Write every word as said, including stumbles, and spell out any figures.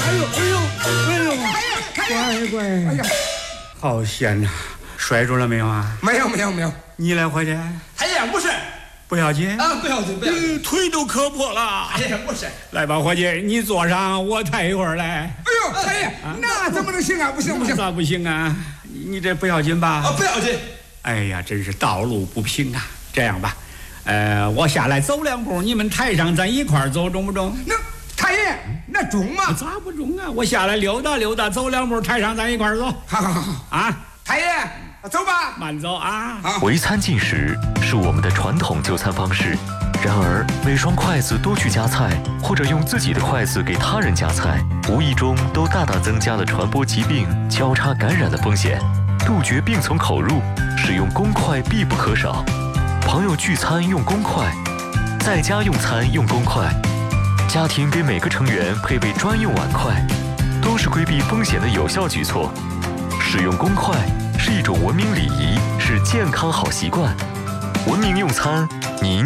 哎呦哎呦哎呦，乖乖，哎呀，好险呐！摔着了没有啊？ 没有没有没有。 你来伙计？ 哎呀，不是， 不要紧啊，不要紧，不要紧， 腿都磕破了。 哎呀，不是。 来吧，伙计，你坐上，我抬一会儿来。 哎呦，太爷，那怎么能行啊？不行不行， 咋不行啊？你这不要紧吧？ 啊，不要紧。 哎呀，真是道路不平啊！这样吧，呃，我下来走两步，你们抬上，咱一块儿走，中不中？ 那太爷，那中吗？ 咋不中啊？我下来溜达溜达，走两步，抬上，咱一块儿走。 好好好啊！ 太爷，走吧， 慢走啊！ 围餐进食是我们的传统就餐方式，然而每双筷子多去夹菜，或者用自己的筷子给他人夹菜，无意中都大大增加了传播疾病、交叉感染的风险。杜绝病从口入，使用公筷必不可少。朋友聚餐用公筷，在家用餐用公筷，家庭给每个成员配备专用碗筷，都是规避风险的有效举措。使用公筷是一种文明礼仪，是健康好习惯。文明用餐，您